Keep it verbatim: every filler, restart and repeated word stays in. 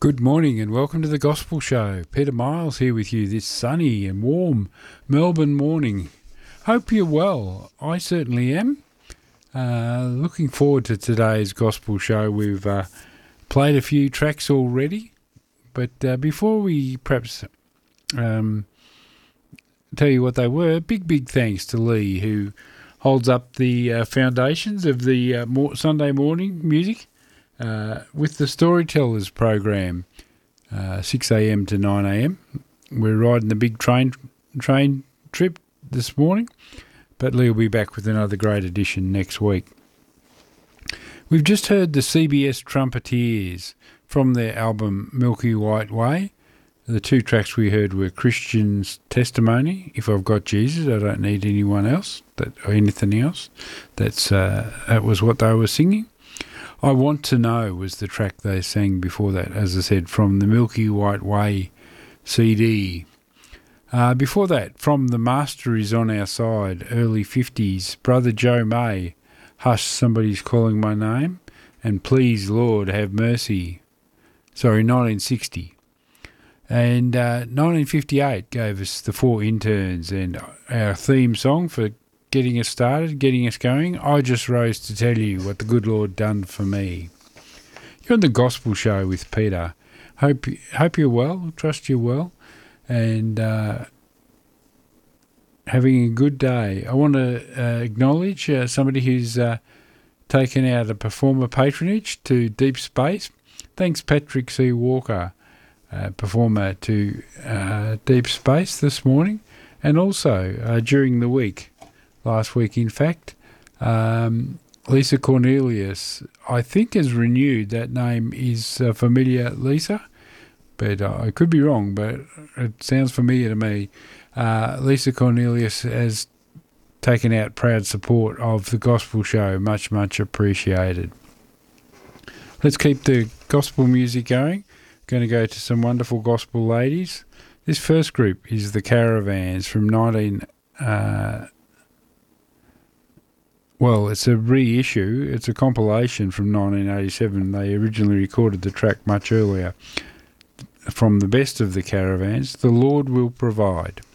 Good morning and welcome to the Gospel Show. Peter Miles here with you this sunny and warm Melbourne morning. Hope you're well. I certainly am. Uh, looking forward to today's Gospel Show. We've uh, played a few tracks already, but uh, before we perhaps um, tell you what they were, big, big thanks to Lee, who holds up the uh, foundations of the uh, more Sunday morning music. Uh, with the Storytellers program, uh, six a.m. to nine a.m. We're riding the big train train trip this morning, but Lee will be back with another great edition next week. We've just heard the C B S Trumpeteers from their album Milky White Way. The two tracks we heard were Christian's Testimony, If I've Got Jesus, I Don't Need Anyone Else, that or anything else. That's uh, that was what they were singing. I Want to Know was the track they sang before that, as I said, from the Milky White Way C D. Uh, before that, from The Master Is On Our Side, early fifties, Brother Joe May, Hush, Somebody's Calling My Name, and Please, Lord, Have Mercy. Sorry, nineteen sixty. And uh, nineteen fifty-eight gave us The Four Interns and our theme song for getting us started, getting us going. I Just Rose to Tell You What the Good Lord Done for Me. You're on the Gospel Show with Peter. Hope hope you're well. Trust you're well, and uh, having a good day. I want to uh, acknowledge uh, somebody who's uh, taken out a performer patronage to Deep Space. Thanks, Patrick C. Walker, uh, performer to uh, Deep Space this morning, and also uh, during the week. Last week, in fact, um, Lisa Cornelius, I think, has renewed. That name is uh, familiar, Lisa, but uh, I could be wrong, but it sounds familiar to me. Uh, Lisa Cornelius has taken out proud support of the Gospel Show. Much, much appreciated. Let's keep the gospel music going. Going to go to some wonderful gospel ladies. This first group is the Caravans from nineteen... Uh, Well, it's a reissue. It's a compilation from nineteen eighty-seven. They originally recorded the track much earlier. From the best of the Caravans, The Lord Will Provide.